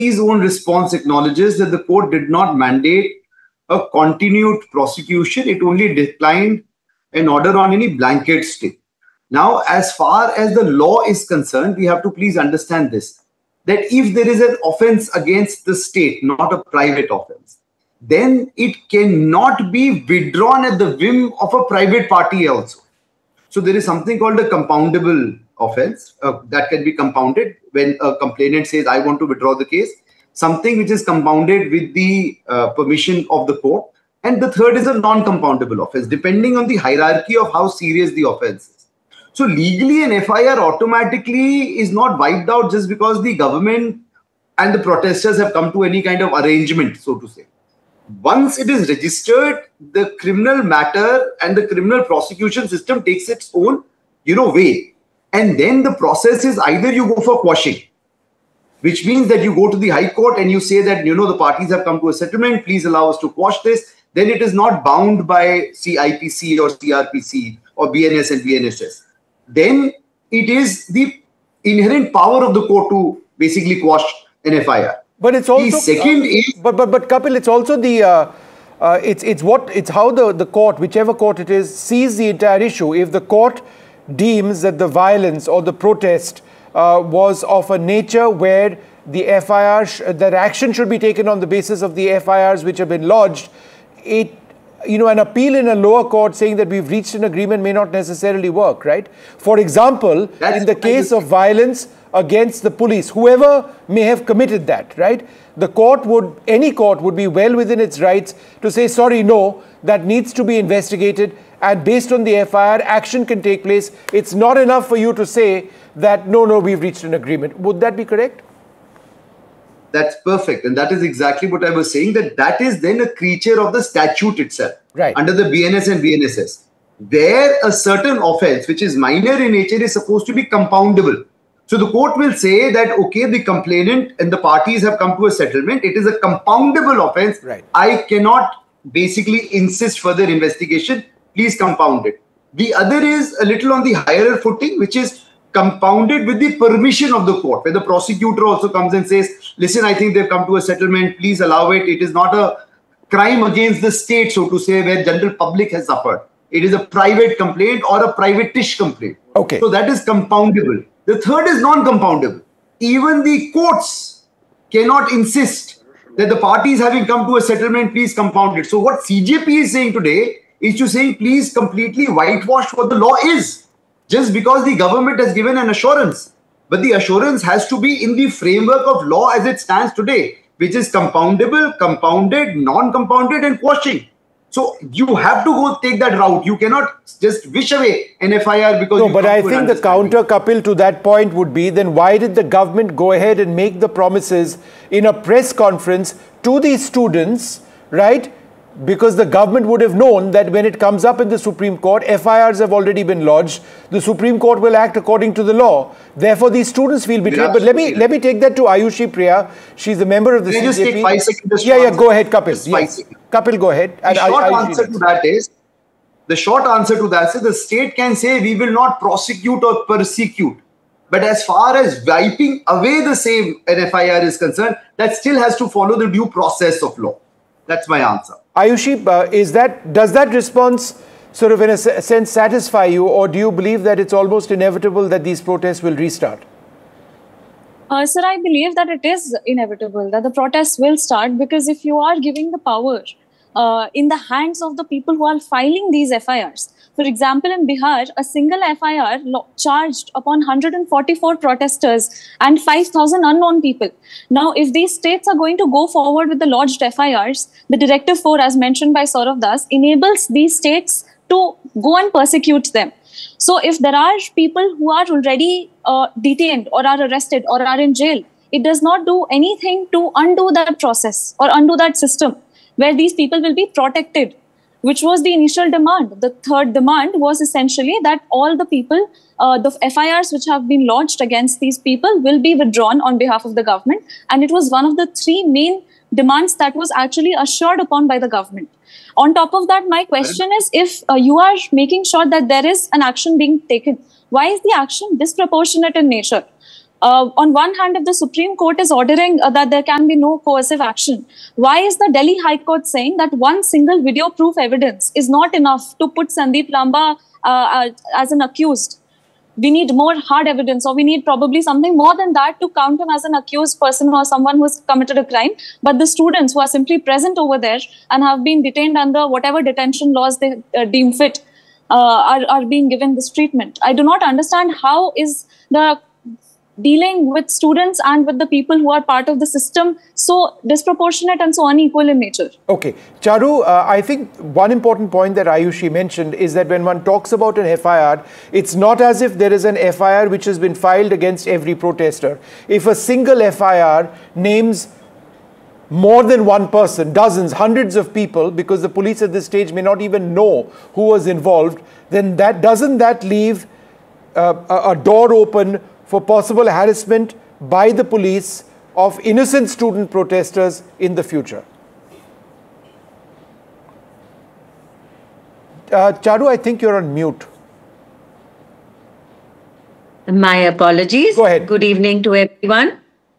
own response acknowledges that the court did not mandate a continued prosecution. It only declined an order on any blanket stay. Now, as far as the law is concerned, we have to please understand this, that if there is an offense against the state, not a private offense, then it cannot be withdrawn at the whim of a private party also. So there is something called a compoundable offense that can be compounded when a complainant says, I want to withdraw the case, something which is compounded with the permission of the court. And the third is a non-compoundable offense, depending on the hierarchy of how serious the offense is. So legally, an FIR automatically is not wiped out just because the government and the protesters have come to any kind of arrangement, so to say. Once it is registered, the criminal matter and the criminal prosecution system takes its own, way. And then the process is either you go for quashing, which means that you go to the High Court and you say that, the parties have come to a settlement, please allow us to quash this. Then it is not bound by CIPC or CRPC or BNS and BNSS. Then it is the inherent power of the court to basically quash an FIR. But it's also the second is, but Kapil, it's also the it's how the court, whichever court it is, sees the entire issue. If the court deems that the violence or the protest was of a nature where the FIR that action should be taken on the basis of the FIRs which have been lodged, an appeal in a lower court saying that we've reached an agreement may not necessarily work, right? For example, in the case of violence against the police, whoever may have committed that, right? Any court would be well within its rights to say, sorry, no, that needs to be investigated, and based on the FIR, action can take place. It's not enough for you to say that, no, we've reached an agreement. Would that be correct? That's perfect. And that is exactly what I was saying, that is then a creature of the statute itself, right, under the BNS and BNSS, where a certain offense, which is minor in nature, is supposed to be compoundable. So the court will say that, okay, the complainant and the parties have come to a settlement. It is a compoundable offense. Right. I cannot basically insist further investigation. Please compound it. The other is a little on the higher footing, which is compounded with the permission of the court, where the prosecutor also comes and says, listen, I think they've come to a settlement. Please allow it. It is not a crime against the state, so to say, where general public has suffered. It is a private complaint or a private-ish complaint. Okay. So that is compoundable. The third is non-compoundable. Even the courts cannot insist that the parties having come to a settlement, please compound it. So what CJP is saying today is to say, please completely whitewash what the law is, just because the government has given an assurance. But the assurance has to be in the framework of law as it stands today, which is compoundable, compounded, non-compounded, and quashing. So you have to go take that route. You cannot just wish away an FIR because... No, but I think the counter, Kapil, to that point would be, then why did the government go ahead and make the promises in a press conference to these students, right? Because the government would have known that when it comes up in the Supreme Court, FIRs have already been lodged. The Supreme Court will act according to the law. Therefore, these students feel betrayed. But let me take that to Ayushi Priya. She's a member of the CJP. Just take 5 seconds. Go ahead, Kapil. Yes. Kapil, go ahead. The short answer to that is the state can say we will not prosecute or persecute. But as far as wiping away the same FIR is concerned, that still has to follow the due process of law. That's my answer. Ayushi, does that response sort of in a sense satisfy you, or do you believe that it's almost inevitable that these protests will restart? Sir, I believe that it is inevitable that the protests will start, because if you are giving the power in the hands of the people who are filing these FIRs, for example, in Bihar, a single FIR charged upon 144 protesters and 5,000 unknown people. Now, if these states are going to go forward with the lodged FIRs, the Directive 4, as mentioned by Saurav Das, enables these states to go and persecute them. So if there are people who are already detained or are arrested or are in jail, it does not do anything to undo that process or undo that system where these people will be protected, which was the initial demand. The third demand was essentially that all the people, the FIRs which have been lodged against these people will be withdrawn on behalf of the government. And it was one of the 3 main demands that was actually assured upon by the government. On top of that, my question is, if you are making sure that there is an action being taken, why is the action disproportionate in nature? on one hand, if the Supreme Court is ordering that there can be no coercive action, why is the Delhi High Court saying that one single video proof evidence is not enough to put Sandeep Lamba as an accused? We need more hard evidence, or we need probably something more than that to count him as an accused person or someone who has committed a crime. But the students who are simply present over there and have been detained under whatever detention laws they deem fit are being given this treatment. I do not understand how is the dealing with students and with the people who are part of the system so disproportionate and so unequal in nature. Okay. Charu, I think one important point that Ayushi mentioned is that when one talks about an FIR, it's not as if there is an FIR which has been filed against every protester. If a single FIR names more than one person, dozens, hundreds of people, because the police at this stage may not even know who was involved, then doesn't that leave a door open for possible harassment by the police of innocent student protesters in the future? Charu, I think you're on mute. My apologies. Go ahead. Good evening to everyone.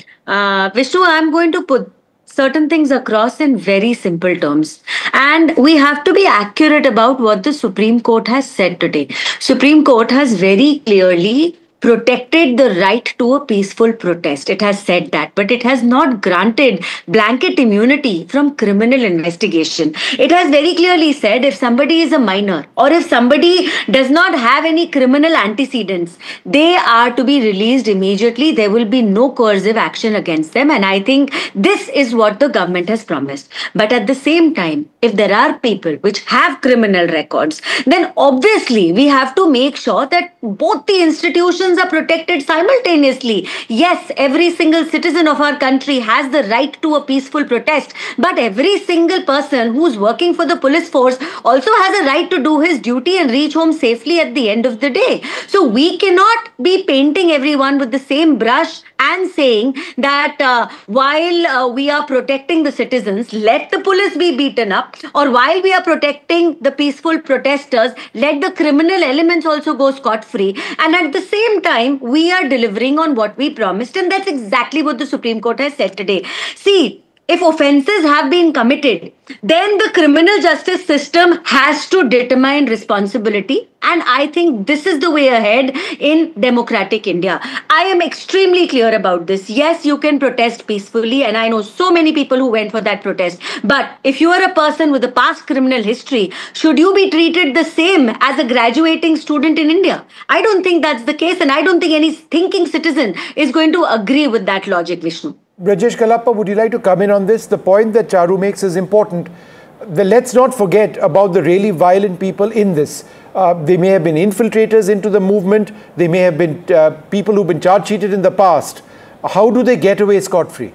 Vishnu, I'm going to put certain things across in very simple terms. And we have to be accurate about what the Supreme Court has said today. Supreme Court has very clearly protected the right to a peaceful protest. It has said that, but it has not granted blanket immunity from criminal investigation. It has very clearly said if somebody is a minor or if somebody does not have any criminal antecedents, they are to be released immediately. There will be no coercive action against them. And I think this is what the government has promised. But at the same time, if there are people which have criminal records, then obviously we have to make sure that both the institutions are protected simultaneously. Yes, every single citizen of our country has the right to a peaceful protest, but every single person who's working for the police force also has a right to do his duty and reach home safely at the end of the day. So we cannot be painting everyone with the same brush and saying that while we are protecting the citizens, let the police be beaten up, or while we are protecting the peaceful protesters, let the criminal elements also go scot-free. And at the same time, we are delivering on what we promised, and that's exactly what the Supreme Court has said today. See, if offences have been committed, then the criminal justice system has to determine responsibility. And I think this is the way ahead in democratic India. I am extremely clear about this. Yes, you can protest peacefully, and I know so many people who went for that protest. But if you are a person with a past criminal history, should you be treated the same as a graduating student in India? I don't think that's the case, and I don't think any thinking citizen is going to agree with that logic, Vishnu. Brajesh Kalappa, would you like to come in on this? The point that Charu makes is important. Let's not forget about the really violent people in this. They may have been infiltrators into the movement. They may have been people who've been charge-sheeted in the past. How do they get away scot-free?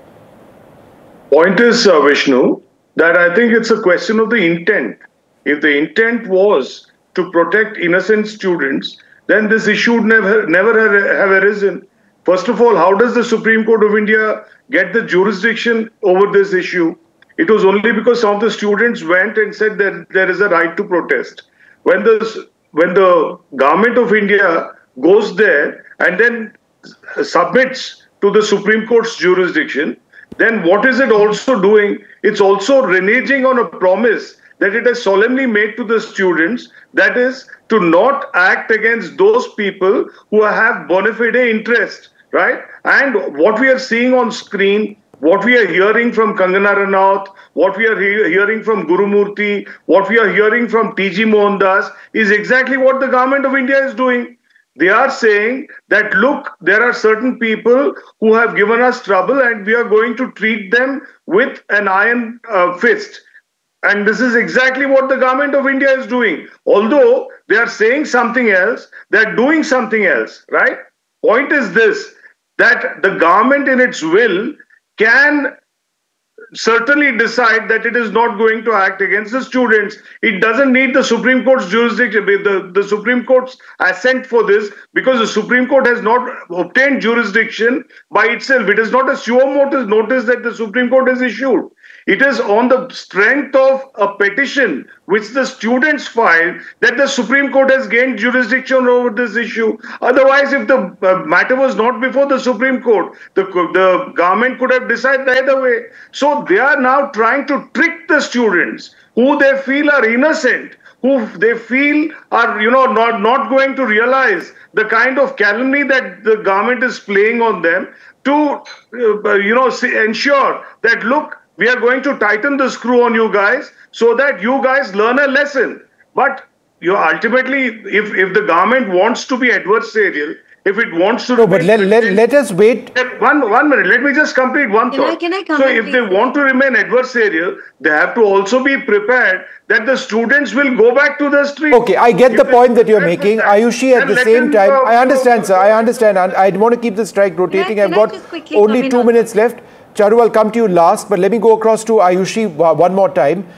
Point is, Vishnu, that I think it's a question of the intent. If the intent was to protect innocent students, then this issue would never have arisen. First of all, how does the Supreme Court of India get the jurisdiction over this issue? It was only because some of the students went and said that there is a right to protest. When the government of India goes there and then submits to the Supreme Court's jurisdiction, then what is it also doing? It's also reneging on a promise that it has solemnly made to the students, that is, to not act against those people who have bona fide interest, right? And what we are seeing on screen, what we are hearing from Kangana Ranaut, what we are hearing from Gurumurthy, what we are hearing from T.G. Mohandas is exactly what the government of India is doing. They are saying that, look, there are certain people who have given us trouble and we are going to treat them with an iron fist. And this is exactly what the government of India is doing. Although they are saying something else, they are doing something else, right? Point is this, that the government in its will can certainly decide that it is not going to act against the students. It doesn't need the Supreme Court's jurisdiction, the Supreme Court's assent for this, because the Supreme Court has not obtained jurisdiction by itself. It is not a suo notice that the Supreme Court has issued. It is on the strength of a petition which the students filed that the Supreme Court has gained jurisdiction over this issue. Otherwise, if the matter was not before the Supreme Court, the government could have decided either way. So they are now trying to trick the students who they feel are innocent, who they feel are, not going to realize the kind of calumny that the government is playing on them to, ensure that, look, we are going to tighten the screw on you guys so that you guys learn a lesson. But ultimately, if the government wants to be adversarial, if it wants to... No, but let us wait. One minute. Let me just complete one thought. Can I come so in, if please? they want to remain adversarial, they have to also be prepared that the students will go back to the street. Okay, I get the point that you're making. Ayushi, at the same time, I understand, sir. I understand. I want to keep the strike rotating. I've got only 2 minutes left. Charu, I'll come to you last, but let me go across to Ayushi one more time.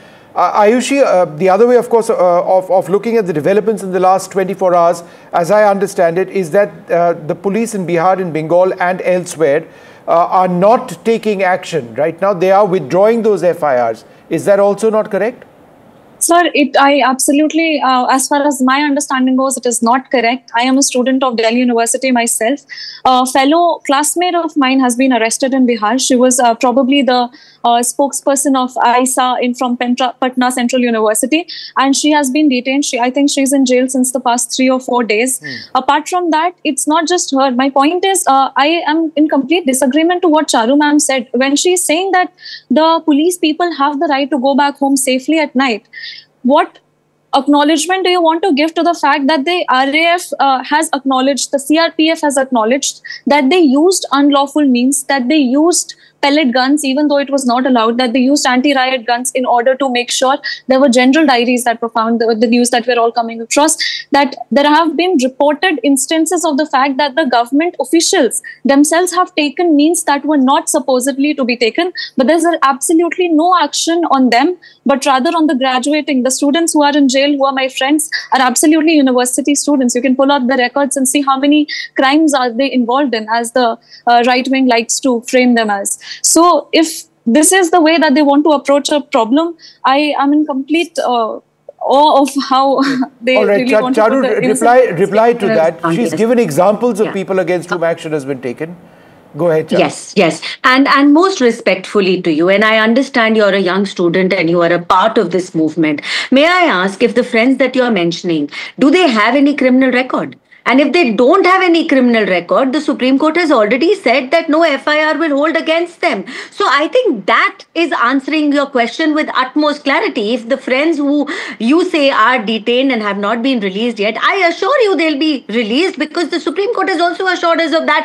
Ayushi, the other way, of course, of looking at the developments in the last 24 hours, as I understand it, is that the police in Bihar, in Bengal and elsewhere are not taking action. Right now, they are withdrawing those FIRs. Is that also not correct? Sir, I absolutely, as far as my understanding goes, it is not correct. I am a student of Delhi University myself. A fellow classmate of mine has been arrested in Bihar. She was probably the spokesperson of ISA from Patna Central University, and she has been detained. I think she's in jail since the past 3 or 4 days. Apart from that, it's not just her. My point is, I am in complete disagreement to what Charu ma'am said when she's saying that the police people have the right to go back home safely at night. What acknowledgement do you want to give to the fact that the RAF has acknowledged, the CRPF has acknowledged that they used unlawful means, that they used pellet guns, even though it was not allowed, that they used anti-riot guns in order to make sure there were general diaries that were found, the news that we're all coming across, that there have been reported instances of the fact that the government officials themselves have taken means that were not supposedly to be taken, but there's absolutely no action on them, but rather on the graduating. The students who are in jail, who are my friends, are absolutely university students. You can pull out the records and see how many crimes are they involved in, as the right wing likes to frame them as. So if this is the way that they want to approach a problem, I am in complete awe of how they really want to put the reply to that. She's given examples of people against whom action has been taken. Go ahead, Charu. Yes. And most respectfully to you, and I understand you're a young student and you are a part of this movement. May I ask if the friends that you're mentioning, do they have any criminal record? And if they don't have any criminal record, the Supreme Court has already said that no FIR will hold against them. So I think that is answering your question with utmost clarity. If the friends who you say are detained and have not been released yet, I assure you they'll be released, because the Supreme Court has also assured us of that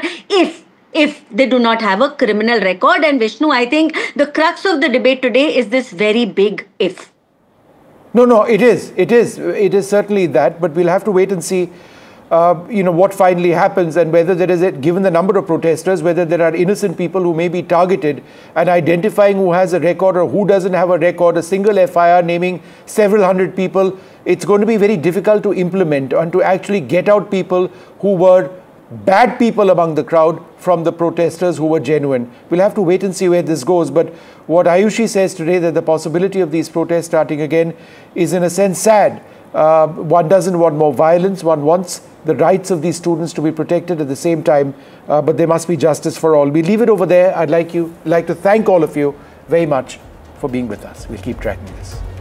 if they do not have a criminal record. And Vishnu, I think the crux of the debate today is this very big if. No, it is certainly that, but we'll have to wait and see what finally happens, and whether there is, given the number of protesters, whether there are innocent people who may be targeted, and identifying who has a record or who doesn't have a record. A single FIR naming several hundred people, it's going to be very difficult to implement and to actually get out people who were bad people among the crowd from the protesters who were genuine. We'll have to wait and see where this goes. But what Ayushi says today, that the possibility of these protests starting again, is in a sense sad. One doesn't want more violence. One wants the rights of these students to be protected at the same time, but there must be justice for all. We leave it over there. I'd like to thank all of you very much for being with us. We'll keep tracking this.